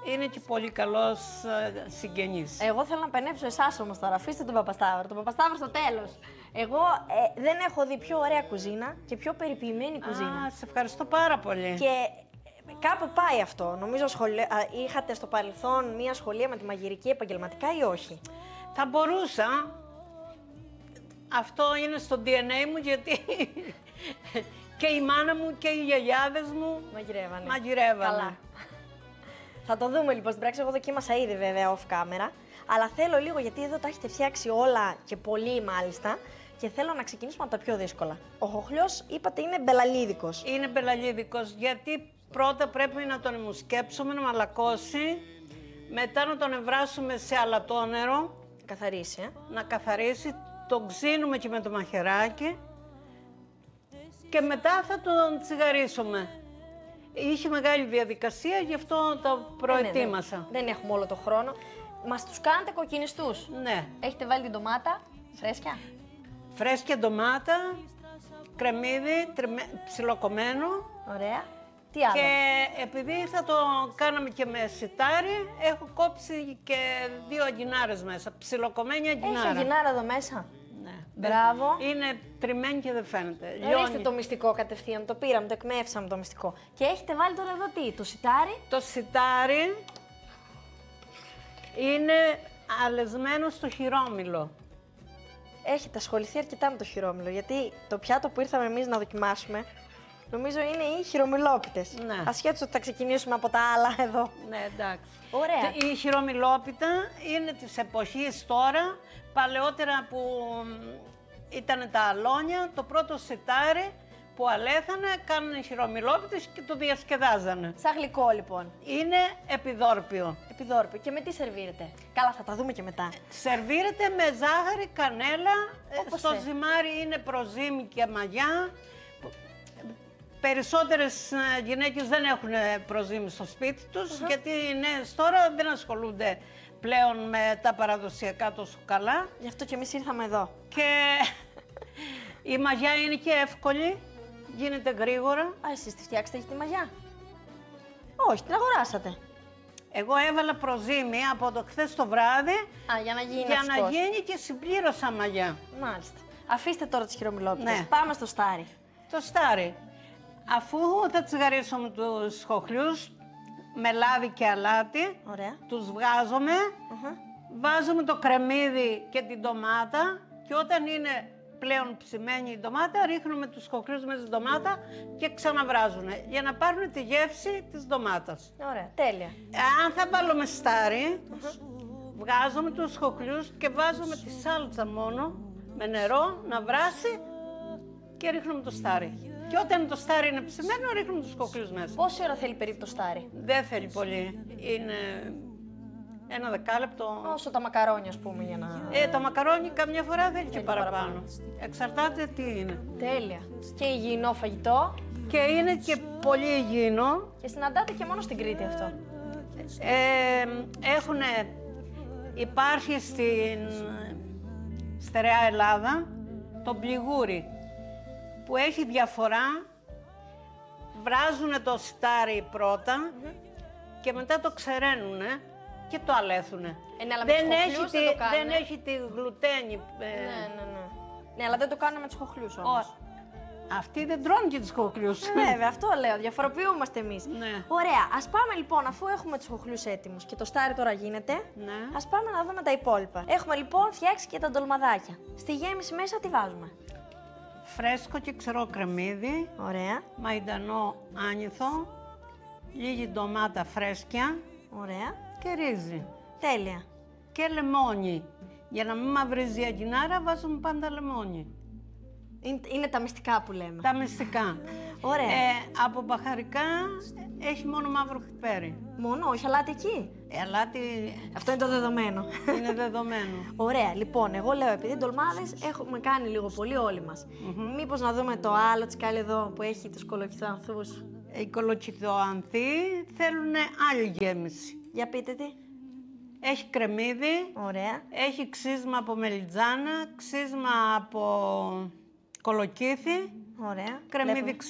είναι και πολύ καλός συγγενής. Εγώ θέλω να πενέψω εσάς όμως τώρα. Αφήστε τον Παπασταύρο. Τον Παπασταύρο στο τέλος. Εγώ δεν έχω δει πιο ωραία κουζίνα και πιο περιποιημένη κουζίνα. Σε ευχαριστώ πάρα πολύ. Και κάπου πάει αυτό. Νομίζω είχατε στο παρελθόν μία σχολεία με τη μαγειρική επαγγελματικά ή όχι? Θα μπορούσα. Αυτό είναι στο DNA μου, γιατί και η μάνα μου και οι γιαγιάδες μου μαγειρεύανε. Καλά. Θα το δούμε λοιπόν στην πράξη. Εγώ δοκίμασα ήδη βέβαια off camera. Αλλά θέλω λίγο, γιατί εδώ τα έχετε φτιάξει όλα και πολύ μάλιστα. Και θέλω να ξεκινήσουμε από τα πιο δύσκολα. Ο χοχλιός είπατε είναι μπελαλίδικος. Είναι μπελαλίδικος, γιατί πρώτα πρέπει να τον μουσκέψουμε, να μαλακώσει. Μετά να τον ευράσουμε σε αλατόνερο. Καθαρίσει, Να καθαρίσει. Τον ξύνουμε και με το μαχαιράκι. Και μετά θα τον τσιγαρίσουμε. Είχε μεγάλη διαδικασία, γι' αυτό το προετοίμασα. Ναι. Δεν έχουμε όλο το χρόνο. Μας τους κάνετε κοκκινιστούς. Ναι. Έχετε βάλει την ντομάτα φρέσκια. Φρέσκια ντομάτα, κρεμμύδι, ψιλοκομμένο. Ωραία. Τι άλλο? Και επειδή θα το κάναμε και με σιτάρι, έχω κόψει και 2 αγγινάρες μέσα. Ψιλοκομμένη αγγινάρα. Έχει αγγινάρα εδώ μέσα. Ναι. Μπράβο. Είναι τριμμένη και δεν φαίνεται. Ορίστε το μυστικό κατευθείαν. Το πήραμε, το εκμεύσαμε το μυστικό. Και έχετε βάλει τώρα εδώ τι? Το σιτάρι. Το σιτάρι είναι αλεσμένο στο χειρόμυλο. Έχετε ασχοληθεί αρκετά με το χειρόμυλο, γιατί το πιάτο που ήρθαμε εμείς να δοκιμάσουμε, νομίζω είναι οι χειρομυλόπιτες. Ναι. Ασχέτως ότι θα ξεκινήσουμε από τα άλλα εδώ. Ναι, εντάξει. Ωραία. Η χειρομυλόπιτα είναι της εποχής τώρα, παλαιότερα που ήταν τα αλόνια, το πρώτο σιτάρι που αλέθανε, κάνανε χειρομυλόπιτες και το διασκεδάζανε. Σαν γλυκό λοιπόν. Είναι επιδόρπιο. Επιδόρπιο. Και με τι σερβίρετε? Καλά, θα τα δούμε και μετά. Σερβίρεται με ζάχαρη, κανέλα, Όπως στο θες. ζυμάρι είναι προζύμι και μαγιά. Περισσότερες γυναίκες δεν έχουν προζύμι στο σπίτι τους, γιατί οι νέες τώρα δεν ασχολούνται πλέον με τα παραδοσιακά τόσο καλά. Γι' αυτό και εμείς ήρθαμε εδώ. Και η μαγιά είναι και εύκολη, γίνεται γρήγορα. Α, εσείς τη φτιάξετε, έχει τη μαγιά? Όχι, την αγοράσατε. Εγώ έβαλα προζύμι από το χθες το βράδυ, Για να γίνει για φυσκός. να γίνει, και συμπλήρωσα μαγιά. Μάλιστα. Αφήστε τώρα τις χειρομυλόπιτες. Ναι. Πάμε στο στάρι. Το στάρι. Αφού θα τσιγαρίσουμε τους χοχλιούς με λάδι και αλάτι, Ωραία. τους βγάζουμε, βάζουμε το κρεμμύδι και την ντομάτα, και όταν είναι πλέον ψημένη η ντομάτα, ρίχνουμε τους χοχλιούς μέσα στην ντομάτα και ξαναβράζουν, για να πάρουν τη γεύση της ντομάτας. Ωραία, τέλεια. Αν θα βάλουμε στάρι, βγάζουμε τους χοχλιούς και βάζουμε τη σάλτσα μόνο, με νερό, να βράσει, και ρίχνουμε το στάρι. Και όταν το στάρι είναι ψημένο, ρίχνουμε τους χοχλιούς μέσα. Πόση ώρα θέλει περίπου το στάρι? Δεν θέλει πολύ. Είναι 1 δεκάλεπτο. Όσο τα μακαρόνια, ας πούμε, για να... Το μακαρόνι καμιά φορά θέλει και παραπάνω. Εξαρτάται τι είναι. Τέλεια. Και υγιεινό φαγητό. Και είναι και πολύ υγιεινό. Και συναντάτε και μόνο στην Κρήτη αυτό. Υπάρχει στην στερεά Ελλάδα το πληγούρι, που έχει διαφορά. Βράζουνε το σιτάρι πρώτα και μετά το ξεραίνουνε και το αλέθουνε. Ναι, αλλά με τους χοχλιούς δεν το κάνουνε. Δεν έχει τη γλουτένη. Ναι, αλλά δεν το κάνουμε με τους χοχλιούς όμως. Αυτοί δεν τρώνε και τους χοχλιούς. Βέβαια, αυτό λέω. Διαφοροποιούμαστε εμείς. Ναι. Ωραία. Ας πάμε λοιπόν, αφού έχουμε τους χοχλιούς έτοιμους και το στάρι τώρα γίνεται, ας πάμε να δούμε τα υπόλοιπα. Έχουμε λοιπόν φτιάξει και τα ντολμαδάκια. Στη γέμιση μέσα τι βάζουμε? Φρέσκο και ξερό κρεμμύδι. Ωραία. Μαϊντανό άνηθο. Λίγη ντομάτα φρέσκια. Ωραία. Και ρύζι. Τέλεια. Και λεμόνι. Για να μην μαυρίζει η αγγινάρα, βάζουμε πάντα λεμόνι. Είναι τα μυστικά που λέμε. Τα μυστικά. Ωραία. Από μπαχαρικά έχει μόνο μαύρο πιπέρι. Μόνο, όχι αλάτι εκεί. Αλάτι Αυτό είναι το δεδομένο. είναι δεδομένο. Ωραία, λοιπόν, εγώ λέω, επειδή ντολμάδες έχουμε κάνει λίγο πολύ όλοι μας. Μήπως να δούμε το άλλο τσικάλι εδώ που έχει τους κολοκυθοανθούς? Οι κολοκυθοανθοί θέλουν άλλη γέμιση. Για πείτε τι. Έχει κρεμμύδι. Ωραία. Έχει ξύσμα από μελιτζάνα, ξύσμα από κολοκύθι. Ωραία. Κρεμμύδι Βλέπουμε.